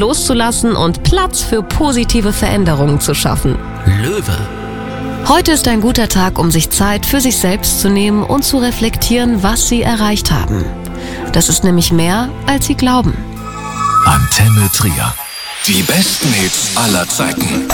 loszulassen und Platz für positive Veränderungen zu schaffen. Löwe. Heute ist ein guter Tag, um sich Zeit für sich selbst zu nehmen und zu reflektieren, was Sie erreicht haben. Das ist nämlich mehr, als Sie glauben. Antenne Trier. Die besten Hits aller Zeiten.